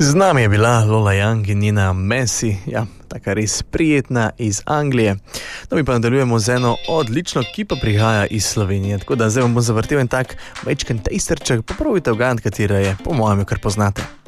Z nami je bila Lola Young in njena Messi, ja, taka res prijetna iz Anglije. No, mi pa nadaljujemo z eno odlično, ki pa prihaja iz Slovenije, tako da zdaj vam bom zavrtel en tak večken tasterček, popravite uganj, katera je, po mojem, kar poznate.